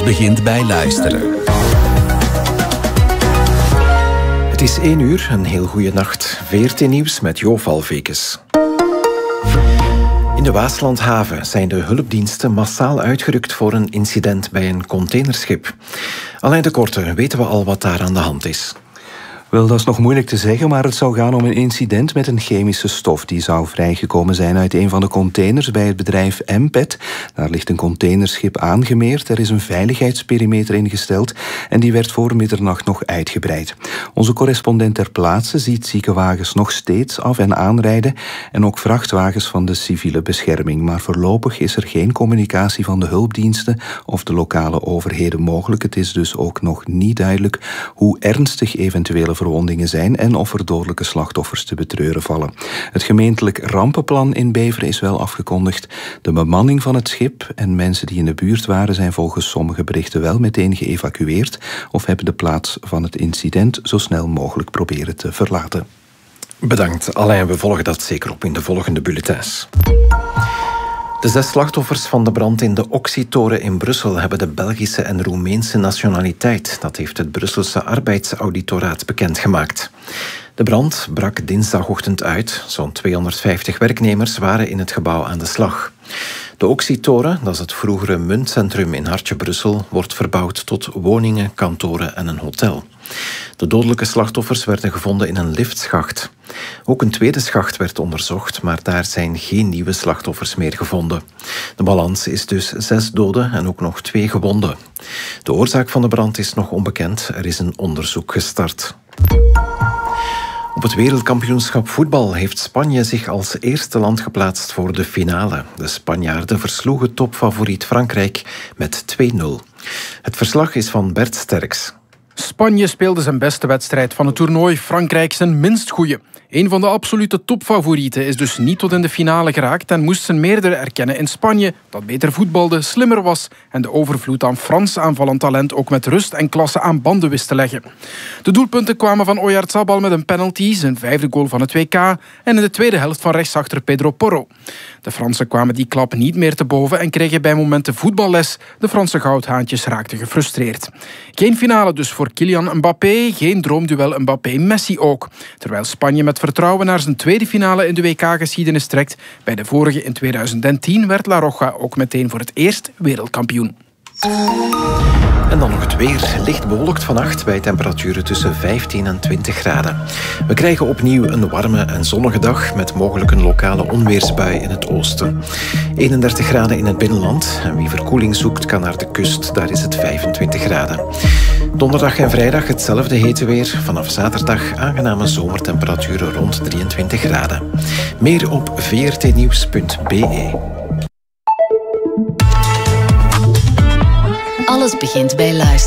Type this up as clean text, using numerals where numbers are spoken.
Alles begint bij luisteren. Het is 1 uur, een heel goede nacht. VRT Nieuws met Jo Valvekes. In de Waaslandhaven zijn de hulpdiensten massaal uitgerukt voor een incident bij een containerschip. Alain de Korte, weten we al wat daar aan de hand is? Wel, dat is nog moeilijk te zeggen, maar het zou gaan om een incident met een chemische stof. Die zou vrijgekomen zijn uit een van de containers bij het bedrijf MPET. Daar ligt een containerschip aangemeerd. Er is een veiligheidsperimeter ingesteld en die werd voor middernacht nog uitgebreid. Onze correspondent ter plaatse ziet ziekenwagens nog steeds af en aanrijden en ook vrachtwagens van de civiele bescherming. Maar voorlopig is er geen communicatie van de hulpdiensten of de lokale overheden mogelijk. Het is dus ook nog niet duidelijk hoe ernstig eventuele verwondingen zijn en of er dodelijke slachtoffers te betreuren vallen. Het gemeentelijk rampenplan in Beveren is wel afgekondigd. De bemanning van het schip en mensen die in de buurt waren zijn volgens sommige berichten wel meteen geëvacueerd of hebben de plaats van het incident zo snel mogelijk proberen te verlaten. Bedankt, Alain. We volgen dat zeker op in de volgende bulletins. De 6 slachtoffers van de brand in de Oxy-toren in Brussel hebben de Belgische en Roemeense nationaliteit. Dat heeft het Brusselse arbeidsauditoraat bekendgemaakt. De brand brak dinsdagochtend uit. Zo'n 250 werknemers waren in het gebouw aan de slag. De Oxy-toren, dat is het vroegere muntcentrum in hartje Brussel, wordt verbouwd tot woningen, kantoren en een hotel. De dodelijke slachtoffers werden gevonden in een liftschacht. Ook een tweede schacht werd onderzocht, maar daar zijn geen nieuwe slachtoffers meer gevonden. De balans is dus 6 doden en ook nog 2 gewonden. De oorzaak van de brand is nog onbekend. Er is een onderzoek gestart. Op het wereldkampioenschap voetbal heeft Spanje zich als eerste land geplaatst voor de finale. De Spanjaarden versloegen topfavoriet Frankrijk met 2-0. Het verslag is van Bert Sterks. Spanje speelde zijn beste wedstrijd van het toernooi, Frankrijk zijn minst goeie. Een van de absolute topfavorieten is dus niet tot in de finale geraakt en moest zijn meerdere erkennen in Spanje, dat beter voetbalde, slimmer was en de overvloed aan Frans aanvallend talent ook met rust en klasse aan banden wist te leggen. De doelpunten kwamen van Oyarzabal met een penalty, zijn 5e goal van het WK en in de tweede helft van rechtsachter Pedro Porro. De Fransen kwamen die klap niet meer te boven en kregen bij momenten voetballes. De Franse goudhaantjes raakten gefrustreerd. Geen finale dus voor Kylian Mbappé, geen droomduel Mbappé-Messi ook. Terwijl Spanje met vertrouwen naar zijn tweede finale in de WK-geschiedenis trekt. Bij de vorige in 2010 werd La Roja ook meteen voor het eerst wereldkampioen. En dan nog het weer. Licht bewolkt vannacht bij temperaturen tussen 15 en 20 graden. We krijgen opnieuw een warme en zonnige dag met mogelijk een lokale onweersbui in het oosten. 31 graden in het binnenland. En wie verkoeling zoekt kan naar de kust. Daar is het 25 graden. Donderdag en vrijdag hetzelfde hete weer. Vanaf zaterdag aangename zomertemperaturen rond 23 graden. Meer op vrtnieuws.be. Alles begint bij luisteren.